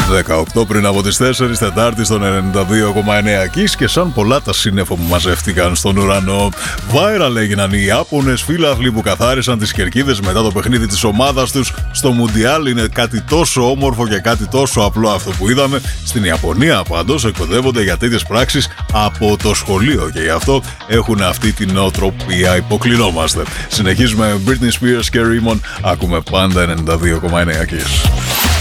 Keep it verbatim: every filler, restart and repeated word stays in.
δεκαοκτώ πριν από τις τέσσερις, Τετάρτη στον ενενήντα δύο κόμμα εννέα Kiss, και σαν πολλά τα σύννεφα που μαζεύτηκαν στον ουρανό, viral έγιναν οι Ιάπωνες φίλαθλοι που καθάρισαν τις κερκίδες μετά το παιχνίδι της ομάδας τους στο Μουντιάλ. Είναι κάτι τόσο όμορφο και κάτι τόσο απλό αυτό που είδαμε. Στην Ιαπωνία πάντως εκπαιδεύονται για τέτοιες πράξεις από το σχολείο και γι' αυτό έχουν αυτή την νοοτροπία. Υποκλεινόμαστε. Συνεχίζουμε Britney Spears και Raymond. Ακούμε πάντα ενενήντα δύο κόμμα εννέα Kiss.